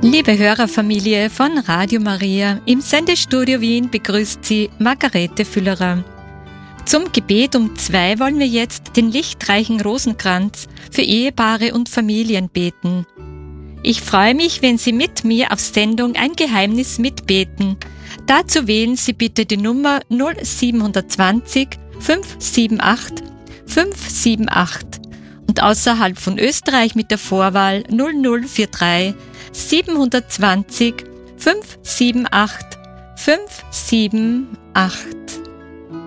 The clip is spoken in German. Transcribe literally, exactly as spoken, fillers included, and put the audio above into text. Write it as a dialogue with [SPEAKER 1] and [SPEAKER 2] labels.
[SPEAKER 1] Liebe Hörerfamilie von Radio Maria, im Sendestudio Wien begrüßt Sie Margarete Füllerer. Zum Gebet um zwei wollen wir jetzt den lichtreichen Rosenkranz für Ehepaare und Familien beten. Ich freue mich, wenn Sie mit mir auf Sendung ein Geheimnis mitbeten. Dazu wählen Sie bitte die Nummer null sieben zwei null fünf sieben acht fünf sieben acht und außerhalb von Österreich mit der Vorwahl null null vier drei sieben zwei null fünf sieben acht fünf sieben acht.